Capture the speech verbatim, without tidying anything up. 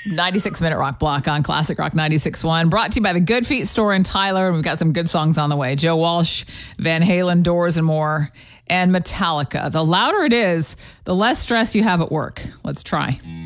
ninety-six minute rock block on Classic Rock ninety-six point one. Brought to you by the Good Feet store in Tyler. We've got some good songs on the way. Joe Walsh, Van Halen, Doors, and more. And Metallica. The louder it is, the less stress you have at work. Let's try.